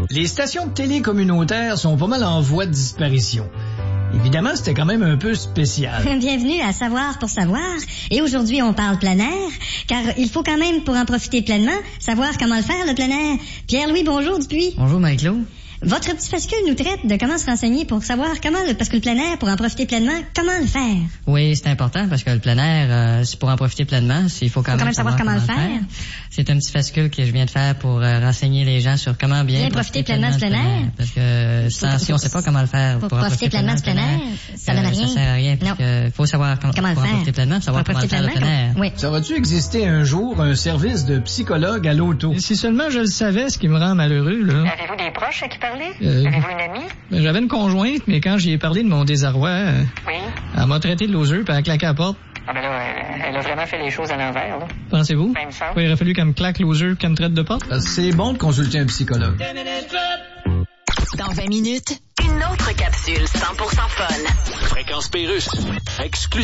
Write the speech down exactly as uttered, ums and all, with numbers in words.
Les stations de télé communautaires sont pas mal en voie de disparition. Évidemment, c'était quand même un peu spécial. Bienvenue à Savoir pour savoir. Et aujourd'hui, on parle plein air, car il faut quand même, pour en profiter pleinement, savoir comment le faire, le plein air. Pierre-Louis, bonjour Dupuis. Bonjour, Marie-Claude. Votre petit fascicule nous traite de comment se renseigner pour savoir comment, le, parce que le plein air, pour en profiter pleinement, comment le faire. Oui, c'est important parce que le plein air, euh, c'est pour en profiter pleinement, il faut quand, faut même, quand même savoir, savoir comment, comment le faire. faire. C'est un petit fascicule que je viens de faire pour euh, renseigner les gens sur comment bien, bien profiter, profiter pleinement du plein air. air. Parce que sans, si on sait pas comment le faire pour, pour profiter pleinement du plein air, ça donne euh, rien. Ça sert à rien. Parce que faut savoir com- comment le pour faire. en profiter pleinement, savoir comment le faire le plein air. Oui. Ça va-tu exister un jour un service de psychologue à l'auto? Si seulement je le savais, ce qui me rend malheureux, là. Avez-vous des proches à qui parler? Euh, Avez-vous une amie? Ben, j'avais une conjointe, mais quand j'y ai parlé de mon désarroi, euh, oui. elle m'a traité de loser puis elle a claqué à la porte. Ah ben là, elle, elle a vraiment fait les choses à l'envers, là. Pensez-vous? Ben, il me semble. Oui, il aurait fallu qu'elle me claque loser puis qu'elle me traite de porte. C'est bon de consulter un psychologue. Dans vingt minutes, une autre capsule cent pour cent fun. Fréquence Pérusse, exclusivement.